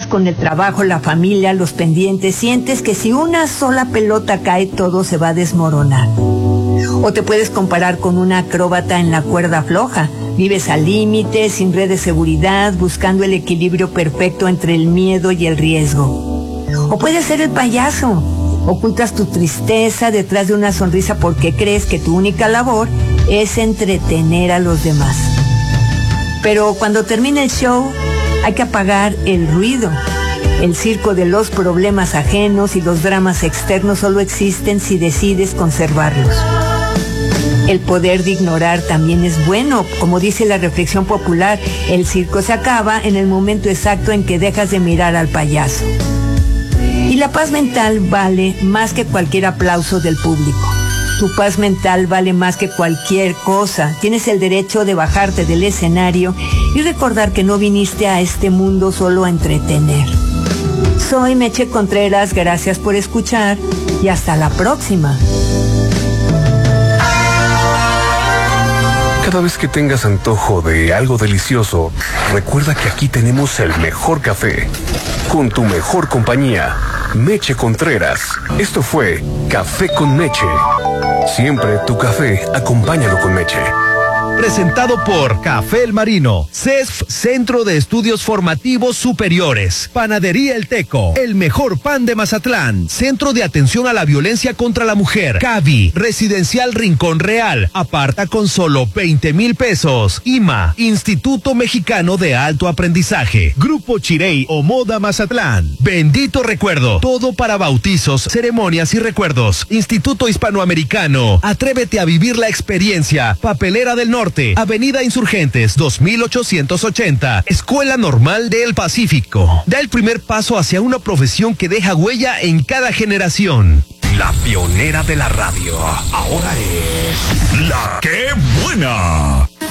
con el trabajo, la familia, los pendientes, sientes que si una sola pelota cae, todo se va a desmoronar. O te puedes comparar con una acróbata en la cuerda floja. Vives al límite, sin red de seguridad, buscando el equilibrio perfecto entre el miedo y el riesgo. O puedes ser el payaso. Ocultas tu tristeza detrás de una sonrisa porque crees que tu única labor es entretener a los demás. Pero cuando termine el show, hay que apagar el ruido. El circo de los problemas ajenos y los dramas externos solo existen si decides conservarlos. El poder de ignorar también es bueno. Como dice la reflexión popular, el circo se acaba en el momento exacto en que dejas de mirar al payaso. Y la paz mental vale más que cualquier aplauso del público. Tu paz mental vale más que cualquier cosa. Tienes el derecho de bajarte del escenario y recordar que no viniste a este mundo solo a entretener. Soy Meche Contreras, gracias por escuchar y hasta la próxima. Cada vez que tengas antojo de algo delicioso, recuerda que aquí tenemos el mejor café, con tu mejor compañía, Meche Contreras. Esto fue Café con Meche. Siempre tu café, acompáñalo con Meche. Presentado por Café El Marino, CESF, Centro de Estudios Formativos Superiores, Panadería El Teco, el mejor pan de Mazatlán, Centro de Atención a la Violencia contra la Mujer, CAVI, Residencial Rincón Real, aparta con solo 20,000 pesos, IMA, Instituto Mexicano de Alto Aprendizaje, Grupo Chirey o Moda Mazatlán, Bendito Recuerdo, todo para bautizos, ceremonias y recuerdos, Instituto Hispanoamericano, atrévete a vivir la experiencia, Papelera del Norte, Avenida Insurgentes 2880, Escuela Normal del Pacífico. Da el primer paso hacia una profesión que deja huella en cada generación. La pionera de la radio, ahora es La Qué Buena.